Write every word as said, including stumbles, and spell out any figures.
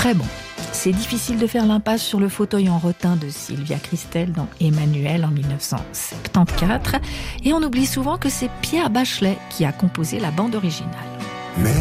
très bon. C'est difficile de faire l'impasse sur le fauteuil en rotin de Sylvia Christel dans Emmanuel en dix-neuf cent soixante-quatorze. Et on oublie souvent que c'est Pierre Bachelet qui a composé la bande originale. Mais